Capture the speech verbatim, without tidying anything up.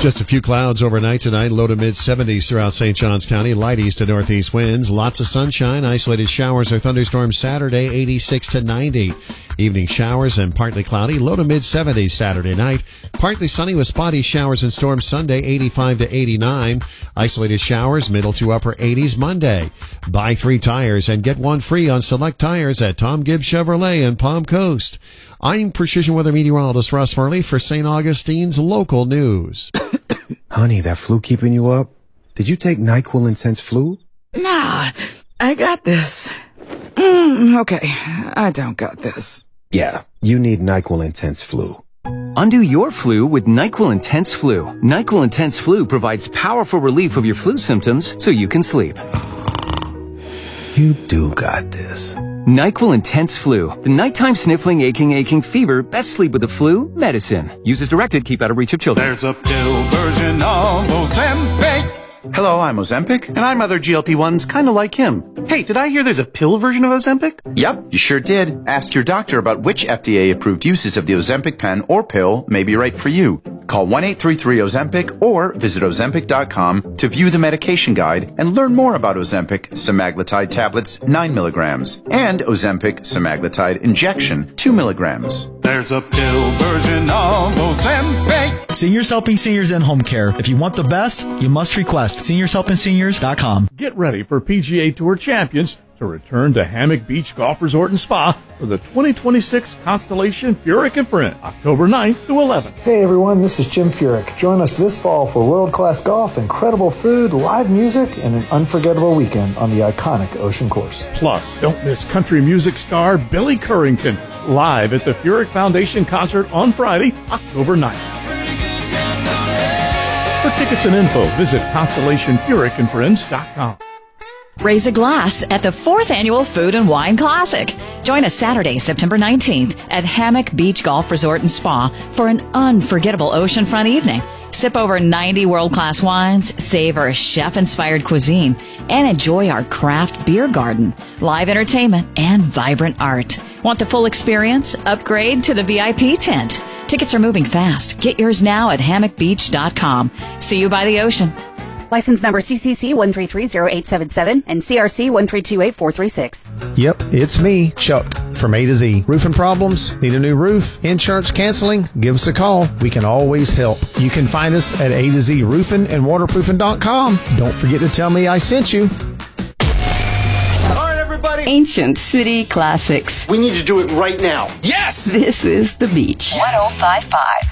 Just a few clouds overnight tonight, low to mid seventies throughout Saint Johns County, light east to northeast winds, lots of sunshine, isolated showers or thunderstorms Saturday, eighty-six to ninety. Evening showers and partly cloudy, low to mid seventies Saturday night, partly sunny with spotty showers and storms Sunday, eighty-five to eighty-nine. Isolated showers, middle to upper eighties Monday. Buy three tires and get one free on select tires at Tom Gibbs Chevrolet in Palm Coast. I'm Precision Weather Meteorologist Russ Murley for Saint Augustine's local news. Honey, that flu keeping you up? Did you take NyQuil Intense Flu? Nah, I got this. Mm, okay, I don't got this. Yeah, you need NyQuil Intense Flu. Undo your flu with NyQuil Intense Flu. NyQuil Intense Flu provides powerful relief of your flu symptoms so you can sleep. You do got this. NyQuil Intense Flu. The nighttime sniffling, aching, aching fever. Best sleep with the flu medicine. Use as directed. Keep out of reach of children. There's a pill version of Ozempic. Hello, I'm Ozempic. And I'm other G L P ones kind of like him. Hey, did I hear there's a pill version of Ozempic? Yep, you sure did. Ask your doctor about which F D A-approved uses of the Ozempic pen or pill may be right for you. Call one eight three three Ozempic or visit Ozempic dot com to view the medication guide and learn more about Ozempic semaglutide tablets nine milligrams and Ozempic semaglutide injection two milligrams. There's a pill version of Ozempic. Seniors Helping Seniors in Home Care. If you want the best, you must request seniors helping seniors dot com. Get ready for P G A Tour champions to return to Hammock Beach Golf Resort and Spa for the twenty twenty-six Constellation Furyk and Friends, October ninth to eleventh. Hey everyone, this is Jim Furyk. Join us this fall for world-class golf, incredible food, live music, and an unforgettable weekend on the iconic Ocean Course. Plus, don't miss country music star Billy Currington live at the Furyk Foundation concert on Friday, October ninth. For tickets and info, visit Constellation Furyk and Friends dot com. Raise a glass at the fourth Annual Food and Wine Classic. Join us Saturday, September nineteenth at Hammock Beach Golf Resort and Spa for an unforgettable oceanfront evening. Sip over ninety world-class wines, savor chef-inspired cuisine, and enjoy our craft beer garden, live entertainment, and vibrant art. Want the full experience? Upgrade to the V I P tent. Tickets are moving fast. Get yours now at hammock beach dot com. See you by the ocean. License number C C C one three three zero eight seven seven and C R C one three two eight four three six. Yep, it's me, Chuck, from A to Z. Roofing problems? Need a new roof? Insurance canceling? Give us a call. We can always help. You can find us at A to Z roofing and waterproofing dot com. Don't forget to tell me I sent you. All right, everybody. Ancient City Classics. We need to do it right now. Yes! This is The Beach. one oh five point five.